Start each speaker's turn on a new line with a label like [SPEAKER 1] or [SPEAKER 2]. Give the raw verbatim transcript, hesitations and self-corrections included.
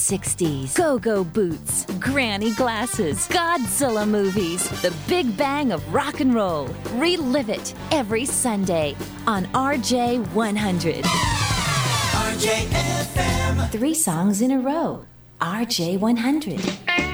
[SPEAKER 1] sixties, go-go boots, granny glasses, Godzilla movies, the big bang of rock and roll. Relive it every Sunday on R J one hundred.
[SPEAKER 2] R J F M.
[SPEAKER 1] Three songs in a row. R J one hundred.